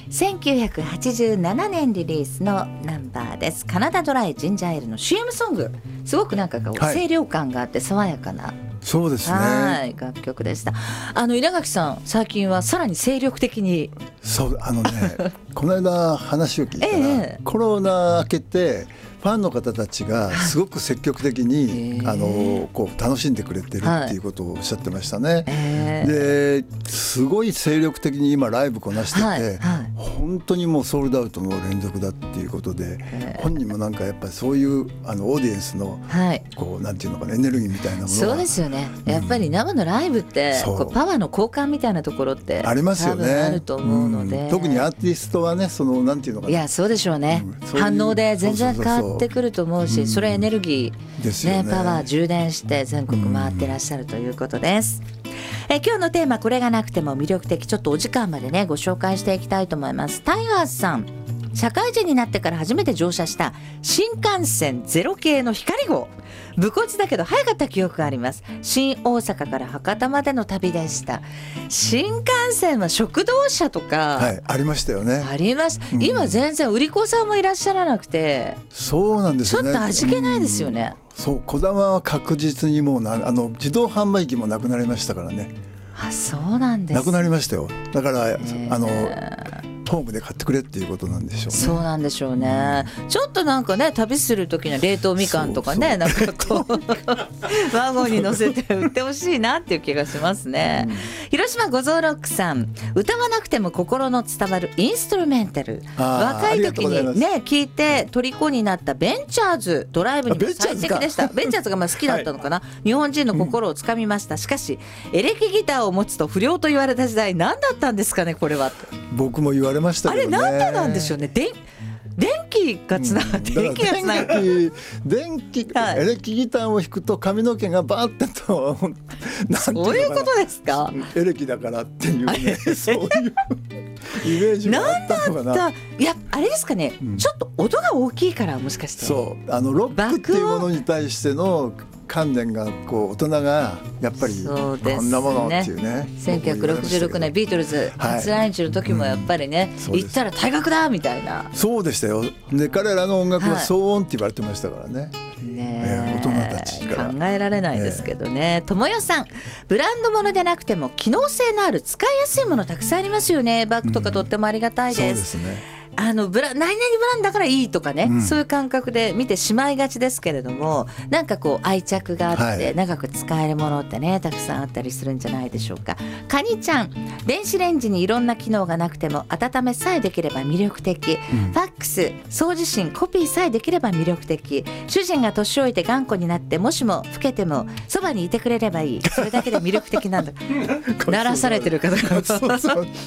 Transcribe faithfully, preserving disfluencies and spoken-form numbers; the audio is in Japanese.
せんきゅうひゃくはちじゅうななねんリリースのナンバーです。カナダドライジンジャーエールの シーエム ソング、すごくなんかこう、はい、清涼感があって爽やかな、 そうですね、 はい楽曲でした。あの稲垣さん、最近はさらに精力的に。 そうあのねこの間話を聞いたら、ええ、コロナ明けてファンの方たちがすごく積極的に、あのこう楽しんでくれてるっていうことをおっしゃってましたね、えー、ですごい精力的に今ライブこなしてて、はいはい、本当にもうソールドアウトの連続だっていうことで、えー、本人もなんかやっぱりそういうあのオーディエンスの、はい、こうなんていうのかなエネルギーみたいなものがそうですよね、やっぱり生のライブって、うん、こうパワーの交換みたいなところってありますよね。 あると思うので、 うん、特にアーティストはねそのなんていうのかな、 いやそうでしょうね、うん、うう反応で全然変わってくると思うし、うん、それエネルギー、 ですよね、 パワー充電して全国回ってらっしゃるということです、うん、え今日のテーマ、これがなくても魅力的、ちょっとお時間までねご紹介していきたいと思います。タイガースさん、社会人になってから初めて乗車した新幹線ゼロ系の光号、無骨だけど早かった記憶があります。新大阪から博多までの旅でした。新幹線は食堂車とか、 はい、ありましたよね。 あります、うん、今全然売り子さんもいらっしゃらなくて、 そうなんですよね、 ちょっと味気ないですよね、 うん、そう小玉は確実にもうなあの自動販売機もなくなりましたからね。 あ、そうなんです、 なくなりましたよ。だから、えー、あのホームで買ってくれっていうことなんでしょうね。 そうなんでしょうね、うん、ちょっとなんかね旅する時には冷凍みかんとかね、なんかこうワゴンに乗せて売ってほしいなっていう気がしますね、うん、広島ゴゾーロックさん、歌わなくても心の伝わるインストゥルメンタル、若い時にね聞いて虜になったベンチャーズ、ドライブにも最適でした。ベンチャーズがまあ好きだったのかな、はい、日本人の心をつかみました、うん、しかしエレキギターを持つと不良と言われた時代、何だったんですかねこれは。 僕も言われましたけどね。 あれなんでなんでしょうね。で電気がつながって、電気がつながって電気、はい、エレキギターを弾くと髪の毛がバーってとそういうことですか。 エレキだからっていうねそういうイメージがあったのかな。 なんだった、いやあれですかね、うん、ちょっと音が大きいからもしかして。 そうあのロックっていうものに対しての観念がこう大人がやっぱりこんなものっていうね。 せんきゅうひゃくろくじゅうろくねんビートルズ初来日の時もやっぱりね、うん、行ったら退学だみたいな。 そうでしたよ。で彼らの音楽は騒音って言われてましたからね、はい、 ねえー、大人たちから考えられないですけどね。ともよさん、ブランド物でなくても機能性のある使いやすいものたくさんありますよね。バッグとかとってもありがたいです、うん、そうですね。あのブラ何々ブランドだからいいとかね、うん、そういう感覚で見てしまいがちですけれども、なんかこう愛着があって長く使えるものってね、たくさんあったりするんじゃないでしょうか。カニちゃん、電子レンジにいろんな機能がなくても温めさえできれば魅力的、うん、ファックス、送受信、コピーさえできれば魅力的。主人が年老いて頑固になってもしも老けてもそばにいてくれればいい、それだけで魅力的なんだ鳴らされてる方がそうそう